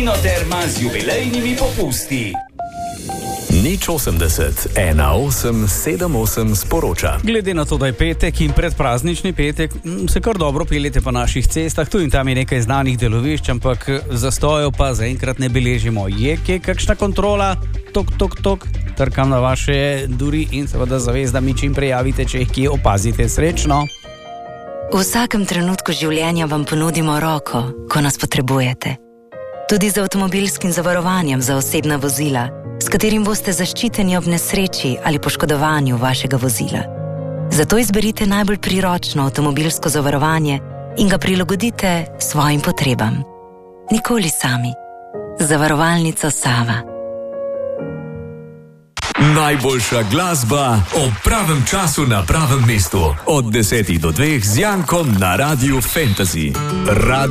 Mlinoterma z jubilejnimi popusti. Nič 80 18 78 sporoča. Glede na to, da je petek in predpraznični petek, se kar dobro peljete po naših cestah. Tu in tam je nekaj znanih delovišč, ampak zastojev pa zaenkrat ne beležimo. Je kje kakšna kontrola? Tok. Trkam na vaše duri in seveda zavez, da mi čim prijavite, če jih kje opazite. Srečno! V vsakem trenutku življenja vam ponudimo roko, ko nas potrebujete. Tudi z avtomobilskim zavarovanjem za osebna vozila, s katerim boste zaščiteni ob nesreči ali poškodovanju vašega vozila. Zato izberite najbolj priročno avtomobilsko zavarovanje in ga prilagodite svojim potrebam. Nikoli sami. Zavarovalnica Sava. Najboljša glasba ob pravem času na pravem mestu. Od 10 do 2 z Jankom na Radiu Fantasy.